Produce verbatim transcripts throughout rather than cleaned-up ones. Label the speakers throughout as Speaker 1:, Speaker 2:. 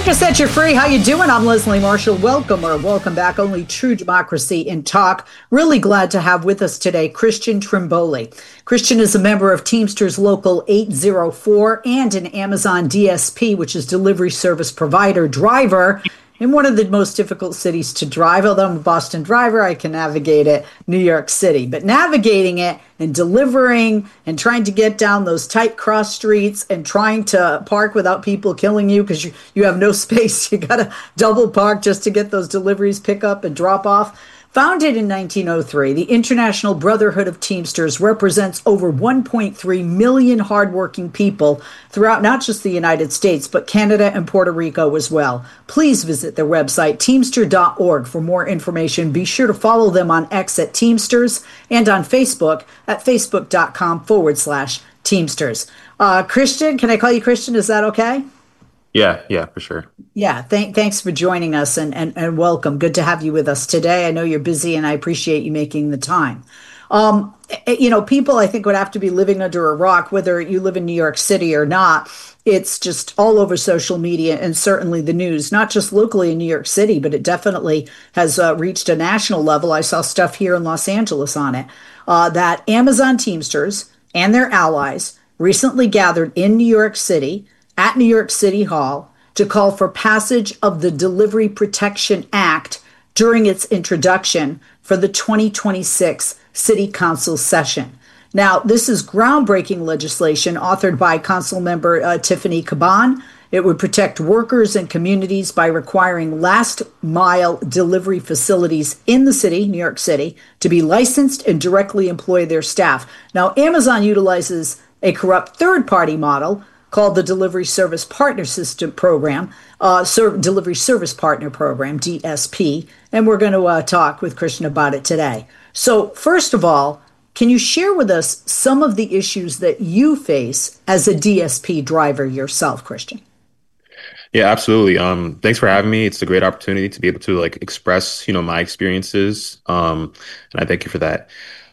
Speaker 1: Free to set you free. How you doing? I'm Leslie Marshall. Welcome or welcome back. Only true democracy in talk. Really glad to have with us today Christian Trimboli. Christian is a member of Teamsters Local eight oh four and an Amazon D S P, which is delivery service provider driver in one of the most difficult cities to drive. Although I'm a Boston driver, I can navigate it, New York City. But navigating it and delivering and trying to get down those tight cross streets and trying to park without people killing you because you, you have no space. You got to double park just to get those deliveries, pick up and drop off. Founded in nineteen oh three, the International Brotherhood of Teamsters represents over one point three million hardworking people throughout not just the United States, but Canada and Puerto Rico as well. Please visit their website, teamster dot org, for more information. Be sure to follow them on X at Teamsters and on Facebook at facebook.com forward slash Teamsters. Uh, Christian, can I call you Christian? Is that okay?
Speaker 2: Yeah, yeah, for sure.
Speaker 1: Yeah, th- thanks for joining us and, and, and welcome. Good to have you with us today. I know you're busy and I appreciate you making the time. Um, you know, people I think would have to be living under a rock, whether you live in New York City or not. It's just all over social media and certainly the news, not just locally in New York City, but it definitely has uh, reached a national level. I saw stuff here in Los Angeles on it, uh, that Amazon Teamsters and their allies recently gathered in New York City at New York City Hall to call for passage of the Delivery Protection Act during its introduction for the twenty twenty-six City Council session. Now, this is groundbreaking legislation authored by Council member uh, Tiffany Caban. It would protect workers and communities by requiring last mile delivery facilities in the city, New York City, to be licensed and directly employ their staff. Now, Amazon utilizes a corrupt third party model called the Delivery Service Partner System Program, uh, Ser- Delivery Service Partner Program, D S P, and we're going to uh, talk with Christian about it today. So first of all, can you share with us some of the issues that you face as a D S P driver yourself, Christian?
Speaker 2: Yeah, absolutely. Um, thanks for having me. It's a great opportunity to be able to like express, you know, my experiences, um, and I thank you for that.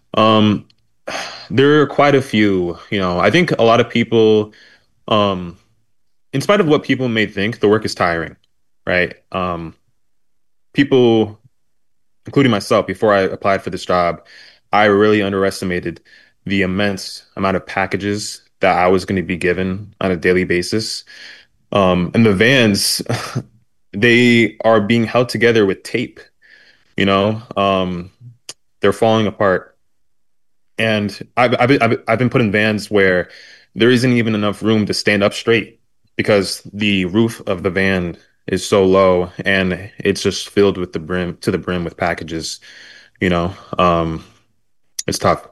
Speaker 2: Um, there are quite a few, you know, I think a lot of people, Um, in spite of what people may think, the work is tiring, right? Um, people, including myself, before I applied for this job, I really underestimated the immense amount of packages that I was going to be given on a daily basis. Um, and the vans, they are being held together with tape, you know, um, they're falling apart. And I've, I've, I've, I've been put in vans where there isn't even enough room to stand up straight because the roof of the van is so low and it's just filled with the brim to the brim with packages. You know, um, it's tough.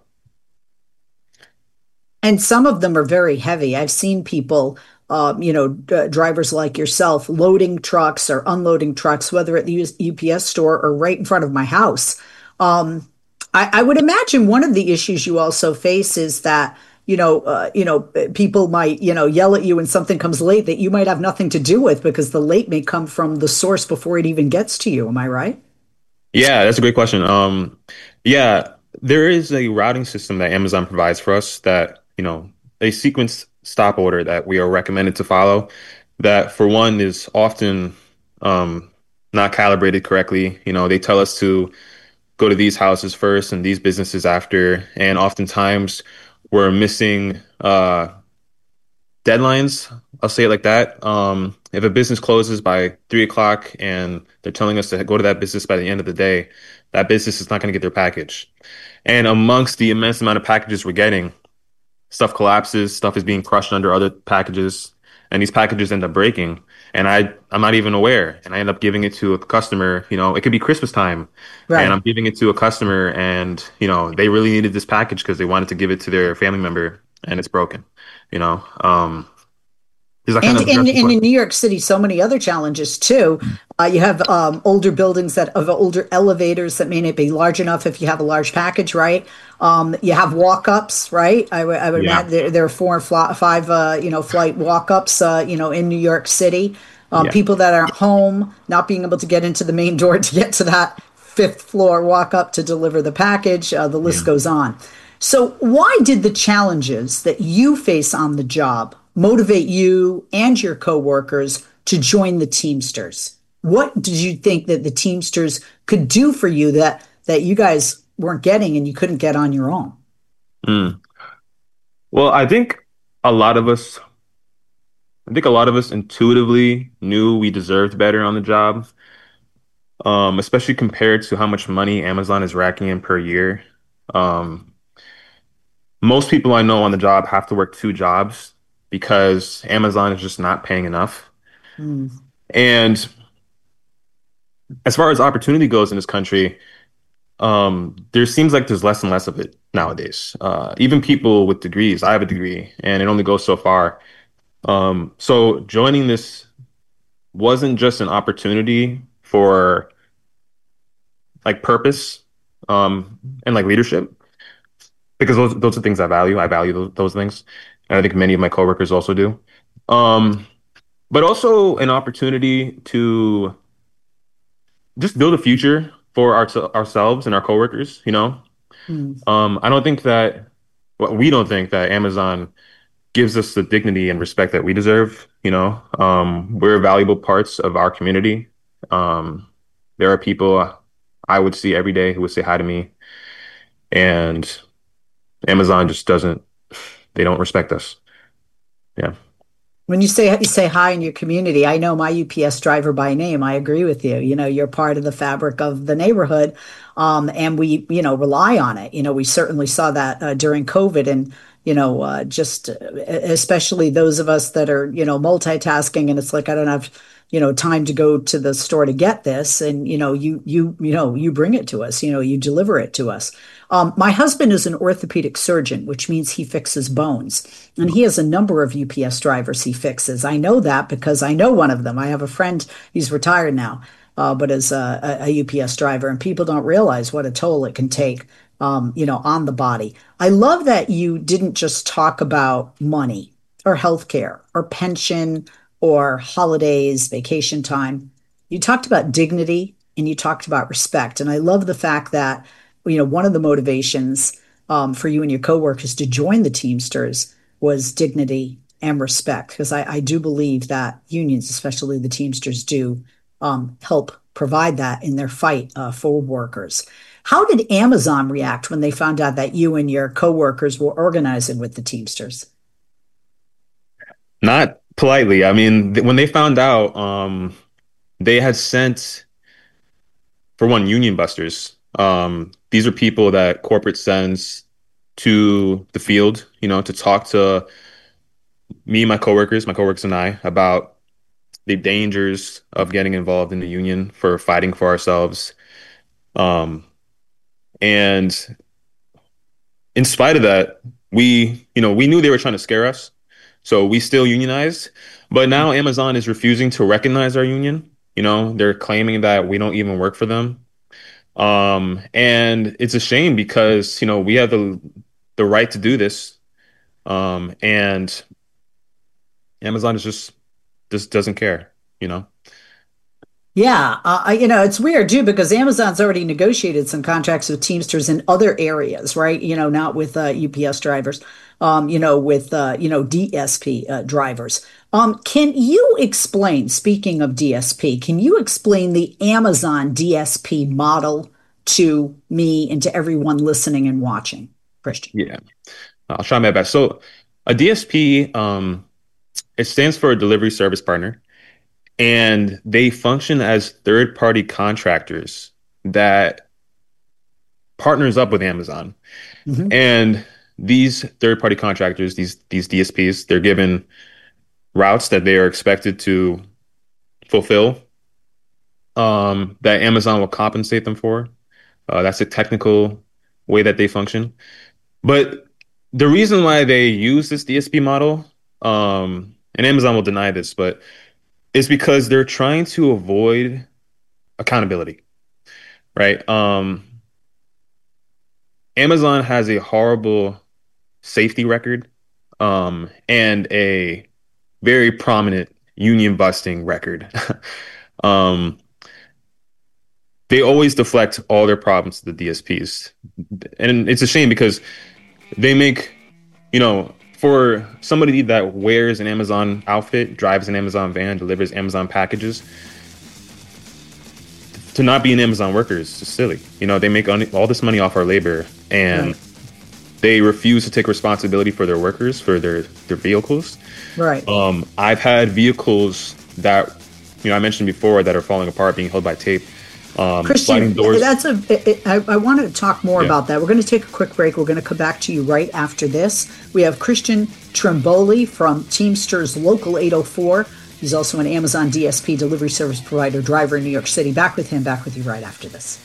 Speaker 1: And some of them are very heavy. I've seen people, uh, you know, d- drivers like yourself, loading trucks or unloading trucks, whether at the U P S store or right in front of my house. Um, I, I would imagine one of the issues you also face is that you know, uh, you know, people might, you know, yell at you when something comes late that you might have nothing to do with because the late may come from the source before it even gets to you. Am I right?
Speaker 2: Yeah, that's a great question. Um, yeah, there is a routing system that Amazon provides for us that, you know, a sequence stop order that we are recommended to follow that for one is often um, not calibrated correctly. You know, they tell us to go to these houses first and these businesses after. And oftentimes we're missing uh, deadlines. I'll say it like that. Um, if a business closes by three o'clock and they're telling us to go to that business by the end of the day, that business is not going to get their package. And amongst the immense amount of packages we're getting, stuff collapses, stuff is being crushed under other packages, and these packages end up breaking. And I, I'm not even aware. And I end up giving it to a customer, you know, it could be Christmas time. Right. And I'm giving it to a customer and, you know, they really needed this package because they wanted to give it to their family member and it's broken, you know. Um,
Speaker 1: and, and, and in New York City, so many other challenges too. Uh, you have um, older buildings that have older elevators that may not be large enough if you have a large package, right? Um, you have walk-ups, right? I, w- I would yeah. imagine there, there are four and fl- five, uh, you know, flight walk-ups, uh, you know, in New York City. Um, yeah. People that are home, not being able to get into the main door to get to that fifth floor walk-up to deliver the package. Uh, the list yeah. goes on. So why did the challenges that you face on the job motivate you and your coworkers to join the Teamsters? What did you think that the Teamsters could do for you that that you guys weren't getting and you couldn't get on your own?
Speaker 2: Mm. Well, I think a lot of us, I think a lot of us intuitively knew we deserved better on the job, um, especially compared to how much money Amazon is racking in per year. Um, Most people I know on the job have to work two jobs because Amazon is just not paying enough.
Speaker 1: Mm,
Speaker 2: And as far as opportunity goes in this country, um, there seems like there's less and less of it nowadays. Uh, even people with degrees, I have a degree, and it only goes so far. Um, so joining this wasn't just an opportunity for like purpose, um, and like leadership, because those those are things I value. I value those, those things, and I think many of my coworkers also do. Um, but also an opportunity to just build a future for our, ourselves and our coworkers, you know?
Speaker 1: mm.
Speaker 2: Um, I don't think that, well, we don't think that Amazon gives us the dignity and respect that we deserve, you know? Um, we're valuable parts of our community. Um, there are people I would see every day who would say hi to me, and Amazon just doesn't, they don't respect us. Yeah.
Speaker 1: When you say you say hi in your community, I know my U P S driver by name. I agree with you. You know, you're part of the fabric of the neighborhood, um, and we, you know, rely on it. You know, we certainly saw that uh, during COVID, and you know, uh, just uh, especially those of us that are, you know, multitasking, and it's like I don't have, you know, time to go to the store to get this, and you know, you you you know, you bring it to us. You know, you deliver it to us. Um, my husband is an orthopedic surgeon, which means he fixes bones. And he has a number of U P S drivers he fixes. I know that because I know one of them. I have a friend, he's retired now, uh, but is a, a, U P S driver, and people don't realize what a toll it can take, um, you know, on the body. I love that you didn't just talk about money or healthcare or pension or holidays, vacation time. You talked about dignity and you talked about respect. And I love the fact that, you know, one of the motivations um, for you and your coworkers to join the Teamsters was dignity and respect, because I, I do believe that unions, especially the Teamsters, do um, help provide that in their fight uh, for workers. How did Amazon react when they found out that you and your coworkers were organizing with the Teamsters?
Speaker 2: Not politely. I mean, th- when they found out, um, they had sent, for one, union busters. Um, these are people that corporate sends to the field, you know, to talk to me, my coworkers, my coworkers and I about the dangers of getting involved in the union for fighting for ourselves. Um, and in spite of that, we, you know, we knew they were trying to scare us. So we still unionized. But now Amazon is refusing to recognize our union. You know, they're claiming that we don't even work for them. Um, and it's a shame because, you know, we have the the right to do this. Um, and Amazon is just just doesn't care, you know.
Speaker 1: Yeah, uh, I- you know, it's weird too because Amazon's already negotiated some contracts with Teamsters in other areas, right? You know, not with uh, U P S drivers, um, you know, with uh, you know, D S P uh, drivers. Um, can you explain, speaking of D S P, can you explain the Amazon D S P model to me and to everyone listening and watching, Christian?
Speaker 2: Yeah, I'll try my best. So a D S P, um, it stands for a delivery service partner, and they function as third-party contractors that partners up with Amazon.
Speaker 1: Hmm.
Speaker 2: And these third-party contractors, these these D S Ps, they're given routes that they are expected to fulfill, um, that Amazon will compensate them for. Uh, that's a technical way that they function. But the reason why they use this D S P model, um, and Amazon will deny this, but is because they're trying to avoid accountability, right? Um, Amazon has a horrible safety record, um, and a very prominent union busting record. um, they always deflect all their problems to the D S Ps. And it's a shame because they make, you know, for somebody that wears an Amazon outfit, drives an Amazon van, delivers Amazon packages, to not be an Amazon worker is just silly. You know, they make all this money off our labor, and right. they refuse to take responsibility for their workers, for their, their vehicles.
Speaker 1: Right.
Speaker 2: Um, I've had vehicles that, you know, I mentioned before that are falling apart, being held by tape. Um,
Speaker 1: Christian, that's a. It, I, I want to talk more yeah. about that. We're going to take a quick break. We're going to come back to you right after this. We have Christian Trimboli from Teamsters Local eight oh four. He's also an Amazon D S P delivery service provider, driver in New York City. Back with him, back with you right after this.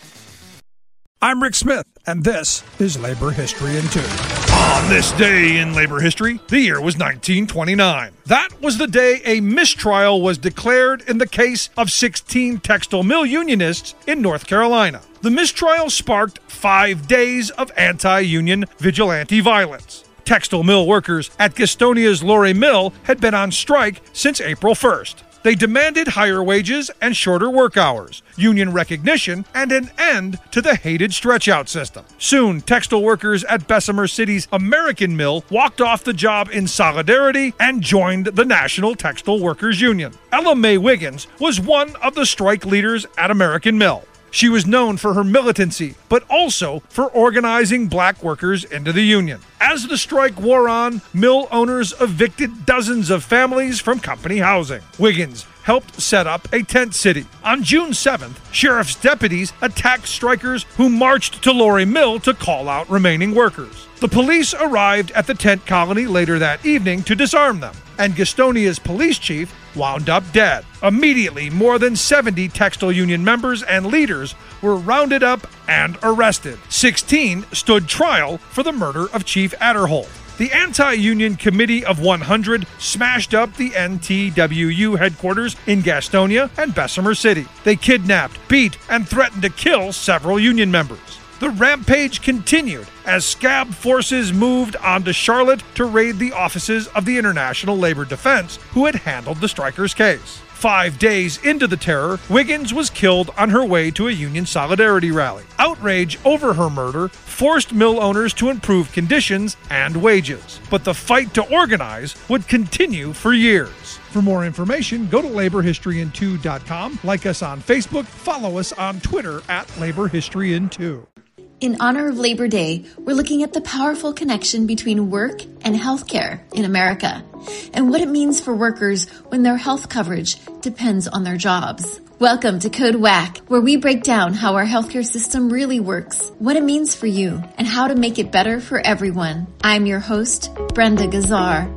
Speaker 3: I'm Rick Smith, and this is Labor History in Two. On this day in labor history, the year was nineteen twenty-nine. That was the day a mistrial was declared in the case of sixteen textile mill unionists in North Carolina. The mistrial sparked five days of anti-union vigilante violence. Textile mill workers at Gastonia's Lorry Mill had been on strike since April first. They demanded higher wages and shorter work hours, union recognition, and an end to the hated stretch-out system. Soon, textile workers at Bessemer City's American Mill walked off the job in solidarity and joined the National Textile Workers Union. Ella Mae Wiggins was one of the strike leaders at American Mill. She was known for her militancy, but also for organizing black workers into the union. As the strike wore on, mill owners evicted dozens of families from company housing. Wiggins helped set up a tent city. On June seventh, sheriff's deputies attacked strikers who marched to Lorry Mill to call out remaining workers. The police arrived at the tent colony later that evening to disarm them, and Gastonia's police chief wound up dead. Immediately, more than seventy textile union members and leaders were rounded up and arrested. sixteen stood trial for the murder of Chief Adderholt. The Anti-Union Committee of one hundred smashed up the N T W U headquarters in Gastonia and Bessemer City. They kidnapped, beat, and threatened to kill several union members. The rampage continued as scab forces moved onto Charlotte to raid the offices of the International Labor Defense, who had handled the strikers' case. Five days into the terror, Wiggins was killed on her way to a union solidarity rally. Outrage over her murder forced mill owners to improve conditions and wages. But the fight to organize would continue for years. For more information, go to labor history in two dot com, like us on Facebook, follow us on Twitter at labor history in two.
Speaker 4: In honor of Labor Day, we're looking at the powerful connection between work and healthcare in America, and what it means for workers when their health coverage depends on their jobs. Welcome to Code Whack, where we break down how our healthcare system really works, what it means for you, and how to make it better for everyone. I'm your host, Brenda Gazzar.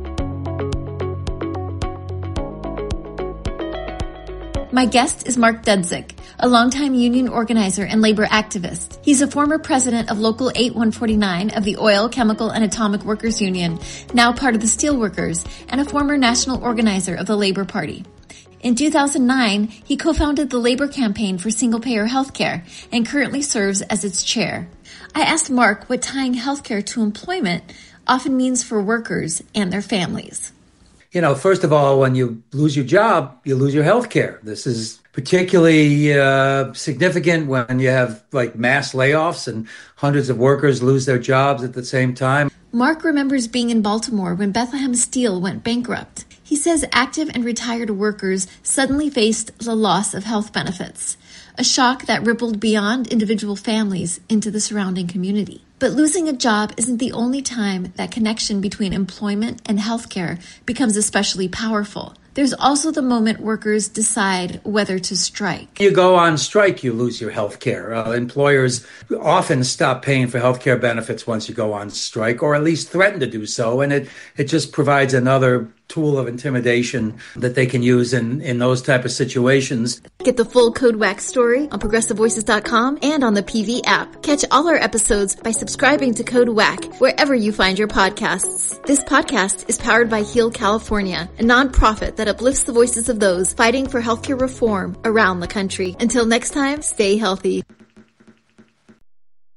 Speaker 4: My guest is Mark Dudzik, a longtime union organizer and labor activist. He's a former president of Local eight one forty-nine of the Oil, Chemical, and Atomic Workers Union, now part of the Steelworkers, and a former national organizer of the Labor Party. In two thousand nine, he co-founded the Labor Campaign for Single-Payer Healthcare and currently serves as its chair. I asked Mark what tying healthcare to employment often means for workers and their families.
Speaker 5: You know, first of all, when you lose your job, you lose your health care. This is particularly uh, significant when you have like mass layoffs and hundreds of workers lose their jobs at the same time.
Speaker 4: Mark remembers being in Baltimore when Bethlehem Steel went bankrupt. He says active and retired workers suddenly faced the loss of health benefits, a shock that rippled beyond individual families into the surrounding community. But losing a job isn't the only time that connection between employment and healthcare becomes especially powerful. There's also the moment workers decide whether to strike.
Speaker 5: You go on strike, you lose your health care. Uh, employers often stop paying for health care benefits once you go on strike, or at least threaten to do so. And it, it just provides another tool of intimidation that they can use in, in those type of situations.
Speaker 4: Get the full Code Whack story on progressive voices dot com and on the P V app. Catch all our episodes by subscribing to Code Whack wherever you find your podcasts. This podcast is powered by Heal California, a nonprofit that uplifts the voices of those fighting for healthcare reform around the country. Until next time, stay healthy.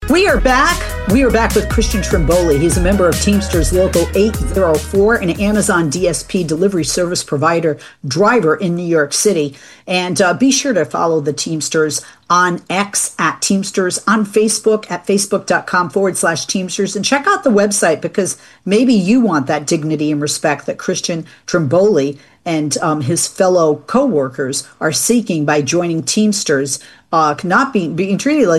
Speaker 1: We are back. We are back with Christian Trimboli. He's a member of Teamsters Local eight oh four, an Amazon D S P delivery service provider driver in New York City. And uh, be sure to follow the Teamsters on X at Teamsters, on Facebook at facebook.com forward slash Teamsters. And check out the website, because maybe you want that dignity and respect that Christian Trimboli and um, his fellow co-workers are seeking by joining Teamsters, uh, not being, being treated like